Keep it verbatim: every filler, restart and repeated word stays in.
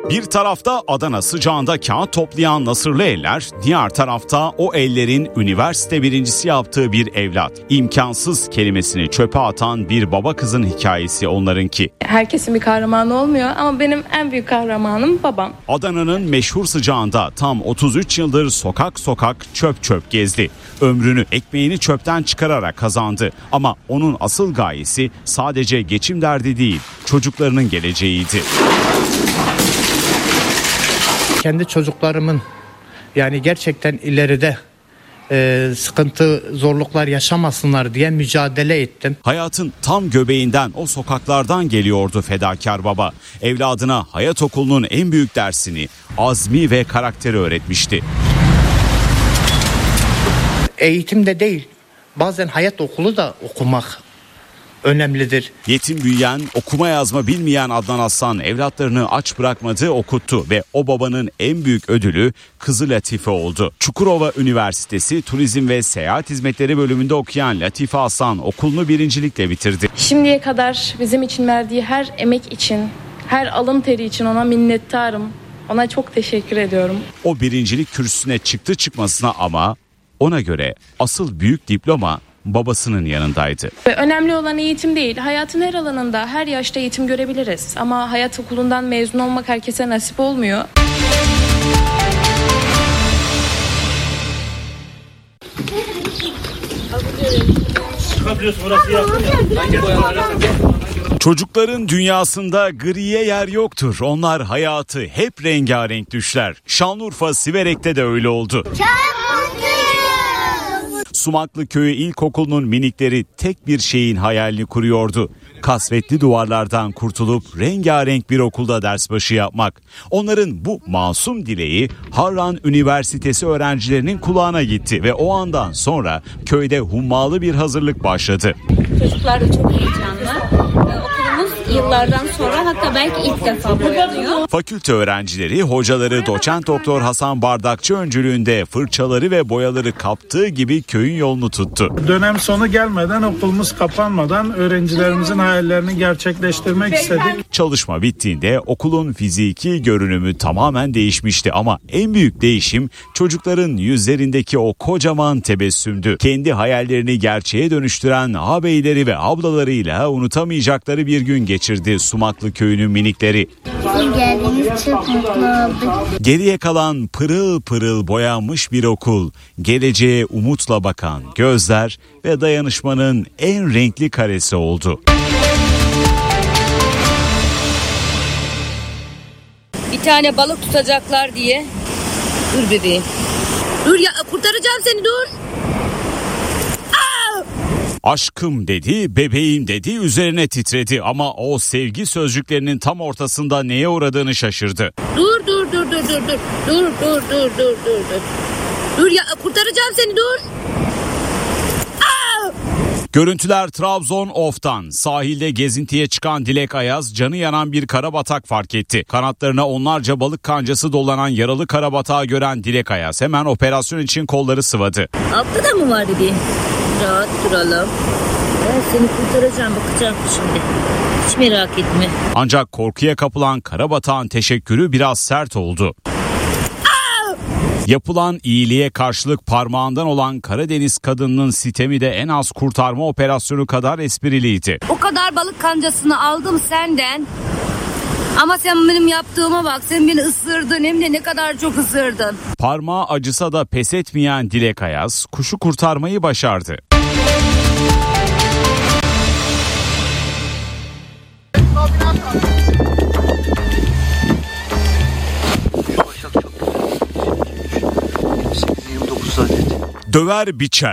Bir tarafta Adana sıcağında kağıt toplayan nasırlı eller, diğer tarafta o ellerin üniversite birincisi yaptığı bir evlat. İmkansız kelimesini çöpe atan bir baba kızın hikayesi onlarınki. Herkesin bir kahramanı olmuyor ama benim en büyük kahramanım babam. Adana'nın meşhur sıcağında tam otuz üç yıldır sokak sokak çöp çöp gezdi. Ömrünü ekmeğini çöpten çıkararak kazandı. Ama onun asıl gayesi sadece geçim derdi değil, çocuklarının geleceğiydi. Kendi çocuklarımın yani gerçekten ileride e, sıkıntı, zorluklar yaşamasınlar diye mücadele ettim. Hayatın tam göbeğinden, o sokaklardan geliyordu fedakar baba. Evladına hayat okulunun en büyük dersini, azmi ve karakteri öğretmişti. Eğitimde değil, bazen hayat okulu da okumak önemlidir. Yetim büyüyen, okuma yazma bilmeyen Adnan Aslan evlatlarını aç bırakmadı, okuttu ve o babanın en büyük ödülü kızı Latife oldu. Çukurova Üniversitesi Turizm ve Seyahat Hizmetleri bölümünde okuyan Latife Aslan okulunu birincilikle bitirdi. Şimdiye kadar bizim için verdiği her emek için, her alın teri için ona minnettarım. Ona çok teşekkür ediyorum. O birincilik kürsüsüne çıktı çıkmasına ama ona göre asıl büyük diploma babasının yanındaydı. Ve önemli olan eğitim değil. Hayatın her alanında, her yaşta eğitim görebiliriz. Ama hayat okulundan mezun olmak herkese nasip olmuyor. Çocukların dünyasında griye yer yoktur. Onlar hayatı hep rengarenk düşler. Şanlıurfa Siverek'te de öyle oldu. Sumaklı Köyü İlkokulu'nun minikleri tek bir şeyin hayalini kuruyordu. Kasvetli duvarlardan kurtulup rengarenk bir okulda ders başı yapmak. Onların bu masum dileği Harran Üniversitesi öğrencilerinin kulağına gitti ve o andan sonra köyde hummalı bir hazırlık başladı. Çocuklar da çok heyecanlı. Okulumuz yıllardan sonra, hatta belki ilk defa boyanıyor. Fakülte öğrencileri, hocaları doçent doktor Hasan Bardakçı öncülüğünde fırçaları ve boyaları kaptığı gibi köyün yolunu tuttu. Dönem sonu gelmeden, okulumuz kapanmadan öğrencilerimizin hayallerini gerçekleştirmek istedik. Çalışma bittiğinde okulun fiziki görünümü tamamen değişmişti ama en büyük değişim çocukların yüzlerindeki o kocaman tebessümdü. Kendi hayallerini gerçeğe dönüştüren ağabeyleri ve ablalarıyla unutamayacakları bir gün geçirdi Sumaklı Köyü'nün minikleri. Sizin geldiğiniz çok mutlu olduk. Geriye kalan pırıl pırıl boyanmış bir okul, geleceğe umutla bakan gözler ve dayanışmanın en renkli karesi oldu. Bir tane balık tutacaklar diye. Dur bebeğim. Dur ya, kurtaracağım seni, dur. Aşkım dedi, bebeğim dedi, üzerine titredi ama o sevgi sözcüklerinin tam ortasında neye uğradığını şaşırdı. Dur dur dur dur dur dur. Dur dur dur dur dur dur. Dur ya, kurtaracağım seni, dur. Görüntüler Trabzon Of'tan. Sahilde gezintiye çıkan Dilek Ayaz canı yanan bir karabatak fark etti. Kanatlarına onlarca balık kancası dolanan yaralı karabatağı gören Dilek Ayaz hemen operasyon için kolları sıvadı. Altta da mı var dedi? Rahat duralım. Ben seni kurtaracağım, bakacağım şimdi. Hiç merak etme. Ancak korkuya kapılan karabatağın teşekkürü biraz sert oldu. Yapılan iyiliğe karşılık parmağından olan Karadeniz kadınının sitemi de en az kurtarma operasyonu kadar espriliydi. O kadar balık kancasını aldım senden. Ama sen benim yaptığıma bak, sen beni ısırdın, hem de ne kadar çok ısırdın. Parmağı acısa da pes etmeyen Dilek Ayaz kuşu kurtarmayı başardı. Döver biçer.